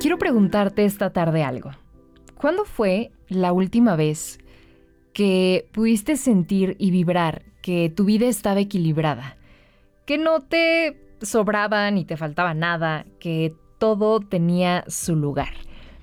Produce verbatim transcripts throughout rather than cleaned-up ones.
Quiero preguntarte esta tarde algo. ¿Cuándo fue la última vez que pudiste sentir y vibrar que tu vida estaba equilibrada? Que no te sobraba ni te faltaba nada, que todo tenía su lugar.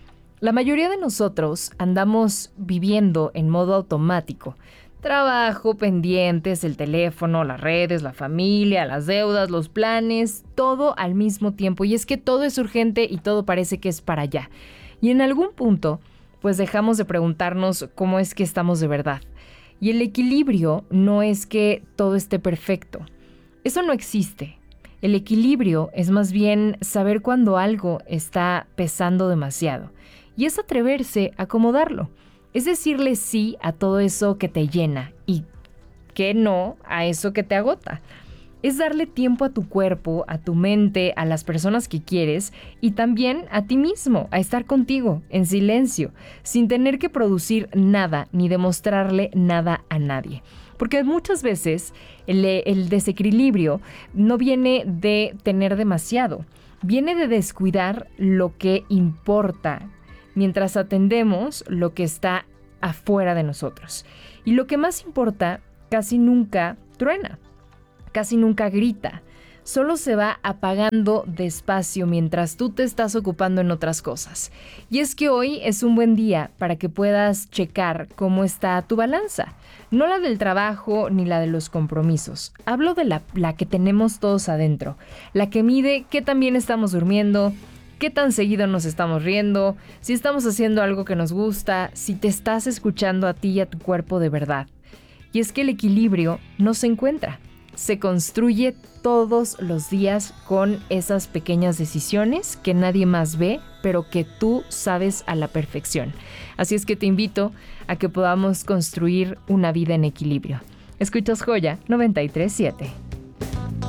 La mayoría de nosotros andamos viviendo en modo automático. Trabajo, pendientes, el teléfono, las redes, la familia, las deudas, los planes, todo al mismo tiempo. Y es que todo es urgente y todo parece que es para allá. Y en algún punto, pues dejamos de preguntarnos cómo es que estamos de verdad. Y el equilibrio no es que todo esté perfecto. Eso no existe. El equilibrio es más bien saber cuando algo está pesando demasiado. Y es atreverse a acomodarlo. Es decirle sí a todo eso que te llena y que no a eso que te agota. Es darle tiempo a tu cuerpo, a tu mente, a las personas que quieres y también a ti mismo, a estar contigo, en silencio, sin tener que producir nada ni demostrarle nada a nadie. Porque muchas veces el, el desequilibrio no viene de tener demasiado, viene de descuidar lo que importa, mientras atendemos lo que está afuera de nosotros. Y lo que más importa casi nunca truena, casi nunca grita, solo se va apagando despacio mientras tú te estás ocupando en otras cosas. Y es que hoy es un buen día para que puedas checar cómo está tu balanza. No la del trabajo ni la de los compromisos. Hablo de la, la que tenemos todos adentro, la que mide qué tan bien estamos durmiendo, qué tan seguido nos estamos riendo, si estamos haciendo algo que nos gusta, si te estás escuchando a ti y a tu cuerpo de verdad. Y es que el equilibrio no se encuentra, se construye todos los días con esas pequeñas decisiones que nadie más ve, pero que tú sabes a la perfección. Así es que te invito a que podamos construir una vida en equilibrio. Escuchas Joya noventa y tres punto siete.